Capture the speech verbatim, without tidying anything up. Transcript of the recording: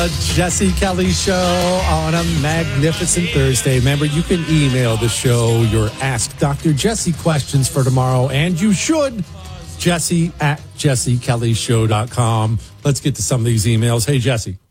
the Jesse Kelly Show on a magnificent Thursday. Remember, you can email the show your Ask Doctor Jesse questions for tomorrow, and you should. Jesse at jesse kelly show dot com. Let's get to some of these emails. Hey, Jesse.